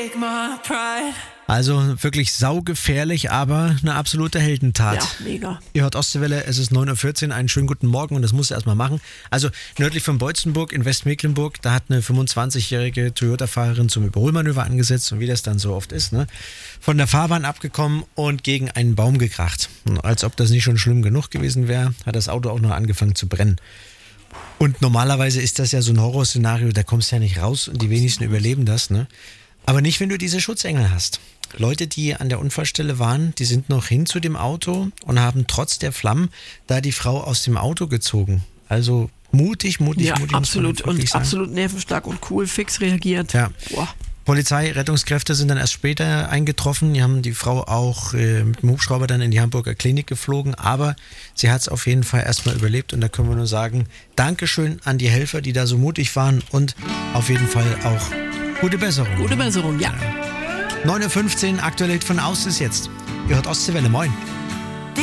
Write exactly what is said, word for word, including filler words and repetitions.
Also wirklich saugefährlich, aber eine absolute Heldentat. Ja, mega. Ihr hört Ostseewelle, es ist neun Uhr vierzehn, einen schönen guten Morgen und das musst du erstmal machen. Also nördlich von Beutzenburg in Westmecklenburg, da hat eine fünfundzwanzigjährige Toyota-Fahrerin zum Überholmanöver angesetzt und wie das dann so oft ist, ne, von der Fahrbahn abgekommen und gegen einen Baum gekracht. Und als ob das nicht schon schlimm genug gewesen wäre, hat das Auto auch noch angefangen zu brennen. Und normalerweise ist das ja so ein Horrorszenario, da kommst du ja nicht raus und die wenigsten überleben das, ne? Aber nicht, wenn du diese Schutzengel hast. Leute, die an der Unfallstelle waren, die sind noch hin zu dem Auto und haben trotz der Flammen da die Frau aus dem Auto gezogen. Also mutig, mutig, Ja, mutig. absolut und sagen. absolut nervenstark und cool, fix reagiert. Ja. Boah. Polizei, Rettungskräfte sind dann erst später eingetroffen. Die haben die Frau auch äh, mit dem Hubschrauber dann in die Hamburger Klinik geflogen. Aber sie hat es auf jeden Fall erstmal überlebt. Und da können wir nur sagen, Dankeschön an die Helfer, die da so mutig waren. Und auf jeden Fall auch gute Besserung. Gute Besserung, ja. neun Uhr fünfzehn, aktuell von Aus ist jetzt. Ihr hört Ostseewelle, moin.